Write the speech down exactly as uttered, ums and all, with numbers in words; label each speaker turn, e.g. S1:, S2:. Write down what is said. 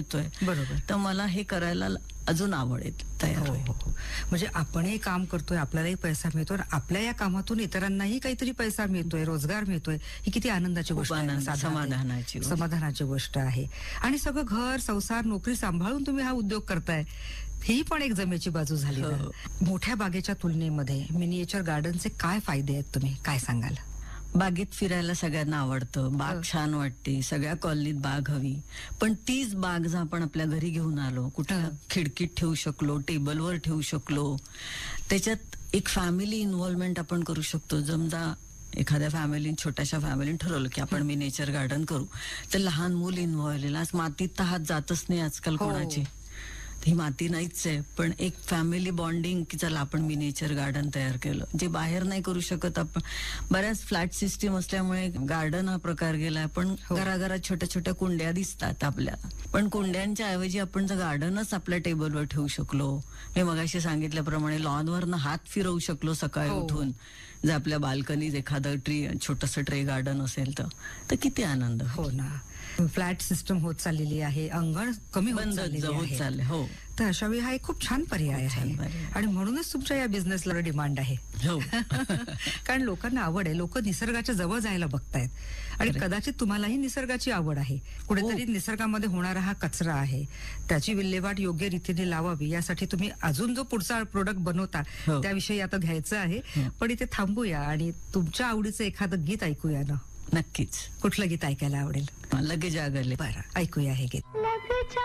S1: मिळतोय.
S2: बरोबर.
S1: तर मला हे करायला अजून आवडेल तयार
S2: हो,
S1: होईल.
S2: हो, हो. म्हणजे आपणही काम करतोय, आपल्यालाही पैसा मिळतोय, आपल्या या कामातून इतरांनाही काहीतरी पैसा मिळतोय, रोजगार मिळतोय, ही किती आनंदाची
S1: खूप
S2: गोष्ट आहे.
S1: आनंद,
S2: साधारण.
S1: समाधानाची गोष्ट.
S2: समाधानाची गोष्ट आहे. आणि सगळं घर, संसार, नोकरी सांभाळून तुम्ही हा उद्योग करताय, ही पण एक जमेची बाजू झाली ना.
S1: हो.
S2: मोठ्या बागेच्या तुलनेमध्ये मिनिएचर गार्डनचे काय फायदे आहेत, तुम्ही काय सांगाल?
S1: बागेत फिरायला सगळ्यांना आवडतं, बाग
S2: हो.
S1: छान वाटते, सगळ्या कॉलनीत बाग हवी. पण तीच बाग जर आपण आपल्या घरी घेऊन आलो, कुठल्या
S2: हो.
S1: खिडकीत ठेवू शकलो, टेबलवर ठेवू शकलो, त्याच्यात एक फॅमिली इन्व्हॉल्वमेंट आपण करू शकतो. समजा एखाद्या फॅमिली, छोट्याशा फॅमिलीने ठरवलं की आपण मिनिएचर गार्डन करू, तर लहान मूल इन्व्हॉल्व, आज मातीत तर हात जातच नाही आजकाल
S2: हो.
S1: कोणाची, ही माती नाहीच आहे, पण एक फॅमिली बॉन्डिंग की चला आपण मिनिएचर गार्डन तयार केलं, जे बाहेर नाही करू शकत आपण. बऱ्याच फ्लॅट सिस्टीम असल्यामुळे गार्डन हा प्रकार गेलाय, पण
S2: हो.
S1: घराघरात छोट्या छोट्या कुंड्या दिसतात आपल्याला, पण कुंड्यांच्या ऐवजी आपण जर गार्डनच आपल्या टेबलवर ठेवू शकलो, मी मगाशी सांगितल्याप्रमाणे लॉनवरनं हात फिरवू शकलो सकाळी
S2: हो.
S1: उठून, जर आपल्या बाल्कनीत एखादं ट्री, छोटस ट्रे गार्डन असेल तर तर किती आनंद होईल.
S2: हो ना. फ्लॅट सिस्टम होत चाललेली आहे, अंगण कमी होत
S1: बंद
S2: चाललेली
S1: होत
S2: आहे.
S1: चालले. हो
S2: तर अशा वेळी हा एक खूप छान पर्याय
S1: खूप छान
S2: आहे.
S1: पर्याय.
S2: आणि म्हणूनच तुमच्या या बिझनेसला डिमांड आहे.
S1: हो
S2: कारण लोकांना आवड आहे, लोक निसर्गाच्या जवळ जायला बघतायत. आणि
S1: खरंय.
S2: कदाचित तुम्हालाही निसर्गाची आवड आहे. कुठेतरी निसर्गामध्ये होणारा हा कचरा आहे, त्याची विल्हेवाट योग्य रीतीने लावावी, यासाठी तुम्ही अजून जो पुढचा प्रोडक्ट बनवता
S1: हो.
S2: त्याविषयी आता घ्यायचं आहे.
S1: हो.
S2: पण इथे थांबूया आणि तुमच्या आवडीचं एखादं गीत ऐकूया ना.
S1: नक्कीच.
S2: कुठलं गीत ऐकायला आवडेल?
S1: लगे जागले.
S2: बरं, ऐकूया हे गीत.